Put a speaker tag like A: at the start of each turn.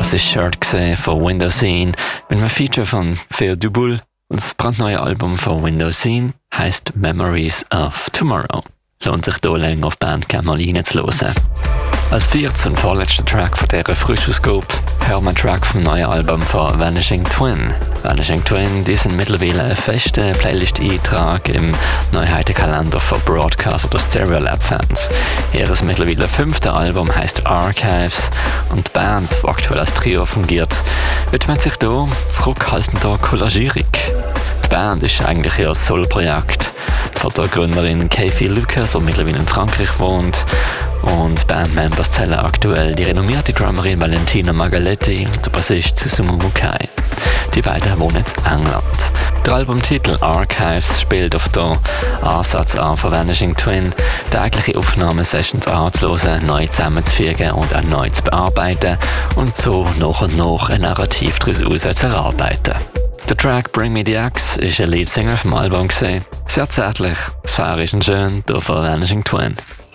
A: Das ist Shirt von Window Scene mit einem Feature von Phil Duboul. Und das brandneue Album von Window Scene heisst Memories of Tomorrow. Lohnt sich hier länger auf Bandcamp mal reinzuhören. Als viertes und vorletzter Track von dieser Frischausgabe hören wir einen Track vom neuen Album von Vanishing Twin. Vanishing Twin, die sind mittlerweile ein fester Playlist-Eintrag im Neuheitenkalender von Broadcast- oder Stereolab-Fans. Ihres mittlerweile 5. Album heisst Archives und die Band, die aktuell als Trio fungiert, widmet sich hier zurückhaltender Collagierung. Die Band ist eigentlich ihr Solo-Projekt von der Gründerin Kathy Lucas, die mittlerweile in Frankreich wohnt. Und Bandmembers zählen aktuell die renommierte Drummerin Valentina Magaletti und der Bassist Susumu Mukai. Die beiden wohnen in England. Der Albumtitel Archives spielt auf den Ansatz an von Vanishing Twin, tägliche Aufnahmesessions anzuhören, neu zusammenzufügen und erneut zu bearbeiten und so nach und nach ein Narrativ daraus zu erarbeiten. Der Track Bring Me the Axe ist ein Leadsinger vom Album. Sehr zärtlich, sphärisch und schön, hier von Vanishing Twin.